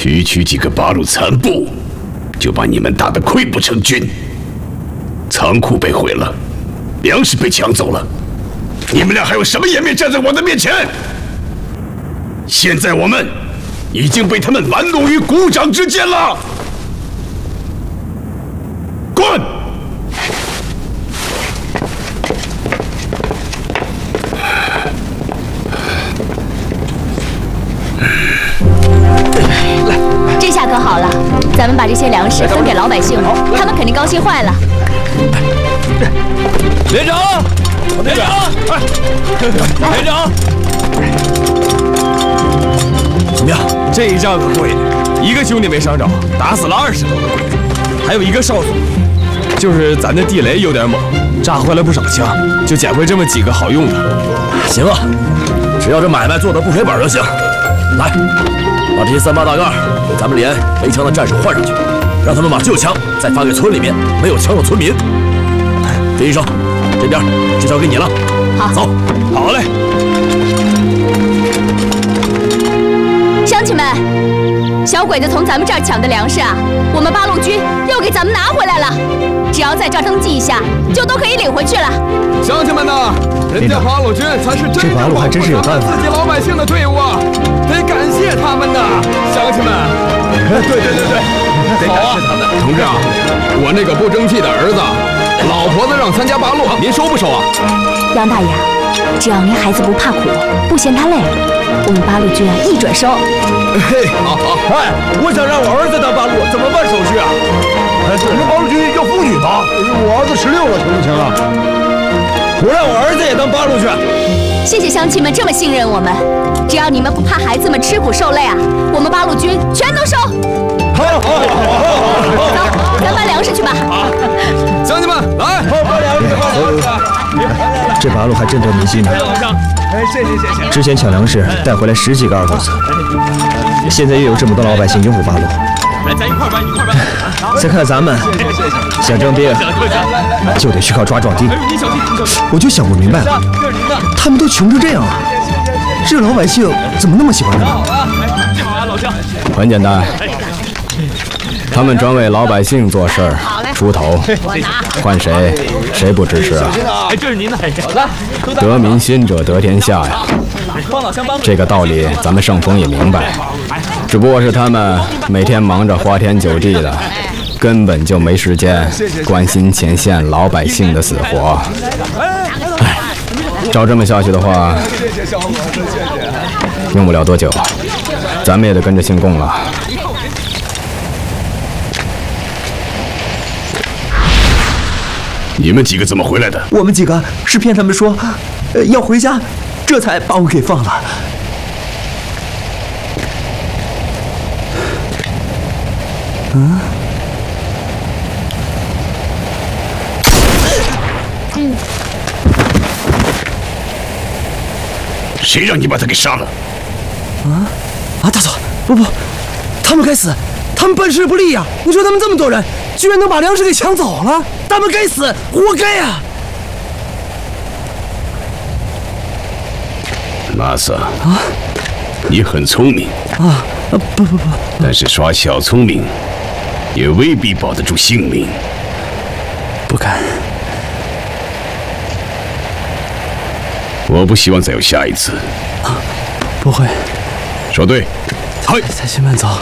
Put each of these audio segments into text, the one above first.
区区几个八路残部，就把你们打得溃不成军。仓库被毁了，粮食被抢走了，你们俩还有什么颜面站在我的面前？现在我们已经被他们玩弄于股掌之间了。滚！ 这下可好了，咱们把这些粮食分给老百姓了，他们肯定高兴坏了。 连长，连长，连长，怎么样？这一仗可过瘾，一个兄弟没伤着，打死了20多个鬼子，还有一个少佐，就是咱的地雷有点猛，炸坏了不少枪，就捡回这么几个好用的。 行啊，只要这买卖做得不赔本就行。来，把这些3、8大盖给咱们连没枪的战士换上去，让他们把旧枪再发给村里面没有枪的村民。林医生，这边就交给你了。 好， 走。 好嘞。 乡亲们，小鬼子从咱们这儿抢的粮食啊，我们八路军又给咱们拿回来了。只要在这儿登记一下，就都可以领回去了。 乡亲们呐，人家八路军才是真正保护咱们自己老百姓的队伍啊，得感谢他们呐，乡亲们。对，得感谢他们。同志啊，我那个不争气的儿子，老婆子让参加八路，您收不收啊？ 杨大爷，只要您孩子不怕苦，不嫌他累，我们八路军啊一准收。 嘿，好。 哎，我想让我儿子当八路，怎么办手续啊？ 你们八路军要妇女吗？我儿子16了，行不行啊？ 我让我儿子也当八路去。 谢谢乡亲们这么信任我们，只要你们不怕孩子们吃苦受累啊，我们八路军全都收。 好， 走，咱搬粮食去吧。 乡亲们，来， 搬粮食。 这八路还真得民心呢。 谢谢。 之前抢粮食带回来10几个二头子，现在又有这么多老百姓拥护八路。 来，咱一块搬。 再看咱们，想征兵就得去靠抓壮丁。我就想不明白了，他们都穷成这样了，这老百姓怎么那么喜欢他们？ 很简单，他们专为老百姓做事儿，出头，换谁不支持啊？ 哎，这是您的， 得民心者得天下呀。这个道理咱们盛峰也明白，只不过是他们每天忙着花天酒地的，根本就没时间关心前线老百姓的死活。哎，照这么下去的话，用不了多久，咱们也得跟着进贡了。 你们几个怎么回来的？ 我们几个是骗他们说，要回家，这才把我给放了。 谁让你把他给杀了？ 大嫂，不，他们该死，他们办事不力呀！你说他们这么多人，居然能把粮食给抢走了，他们该死，活该呀！ 马萨，你很聪明不， 但是耍小聪明也未必保得住性命。 不敢。 我不希望再有下一次。 不会。 说对。 嗨，再去慢走。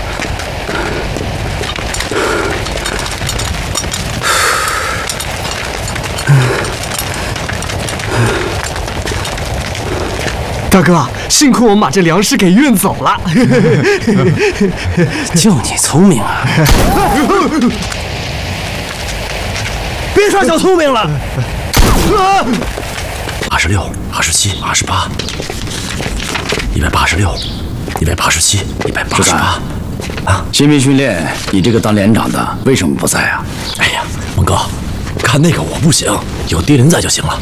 大哥，辛苦我们把这粮食给运走了。 就你聪明啊！别耍小聪明了。 26、27、28、186、187、188。啊！ 新兵训练，你这个当连长的为什么不在啊？ 哎呀，蒙哥，看那个我不行，有丁林在就行了。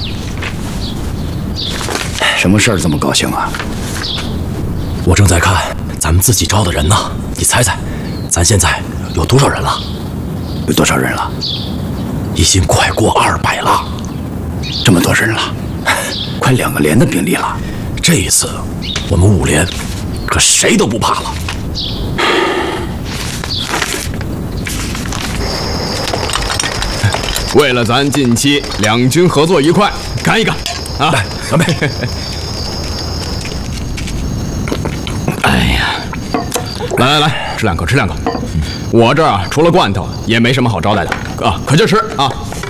什么事儿这么高兴啊？ 我正在看咱们自己招的人呢，你猜猜，咱现在有多少人了？ 有多少人了？ 已经快过200了。 这么多人了，快2个连的兵力了。 这一次，我们5连可谁都不怕了。 为了咱近期两军合作愉快，干一个！啊， 来，干杯！ 哎呀，来，吃两口，吃两口。我这儿啊，除了罐头，也没什么好招待的啊，可劲吃啊！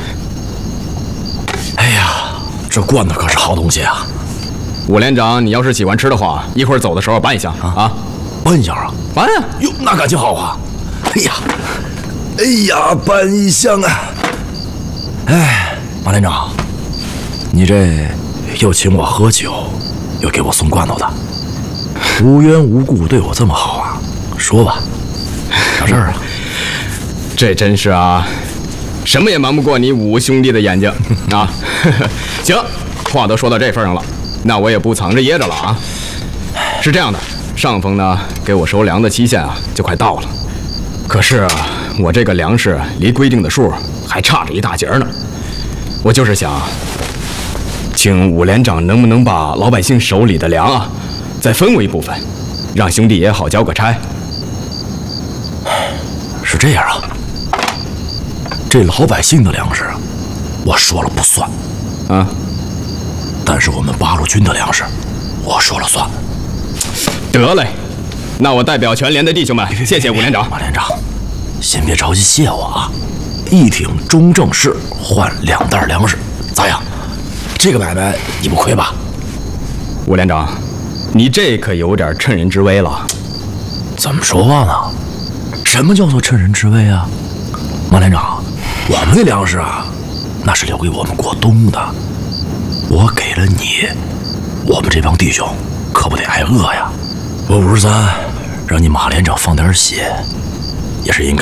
哎呀，这罐头可是好东西啊！ 武连长，你要是喜欢吃的话，一会儿走的时候搬一箱啊！ 搬一箱啊？ 搬呀！ 哟，那感情好啊！哎呀，搬一箱啊！哎，马连长，你这又请我喝酒，又给我送罐头的，无缘无故对我这么好啊？说吧，啥事儿啊？ 这真是啊，什么也瞒不过你五兄弟的眼睛啊！行，话都说到这份上了，那我也不藏着掖着了啊。是这样的，上峰呢给我收粮的期限啊就快到了，可是啊，我这个粮食离规定的数还差着一大截呢。我就是想，请武连长能不能把老百姓手里的粮啊再分我一部分，让兄弟也好交个差。 是这样啊，这老百姓的粮食我说了不算啊， 但是我们八路军的粮食我说了算。 得嘞，那我代表全连的弟兄们，谢谢武连长。 马连长，先别着急谢我啊！一挺中正市换2袋粮食，咋样？这个买卖你不亏吧？ 武连长，你这可有点趁人之危了。 怎么说话呢？什么叫做趁人之危啊？马连长，我们的粮食啊，那是留给我们过冬的。我给了你，我们这帮弟兄可不得挨饿呀！我53让你马连长放点血，也是应该。